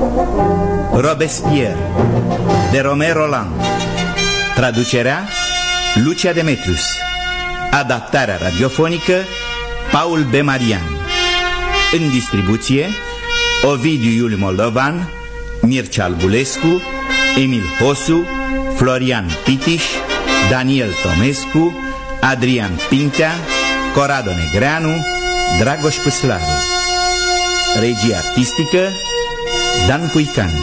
Robespierre de Romain Rolland. Traducerea Lucia Demetrius. Adaptarea radiofonică Paul B. Marian. În distribuție Ovidiu Iuliu Moldovan, Mircea Albulescu, Emil Hosu, Florian Pitiș, Daniel Tomescu, Adrian Pintea, Corrado Negreanu, Dragoș Păslaru. Regie artistică Dan Cuican.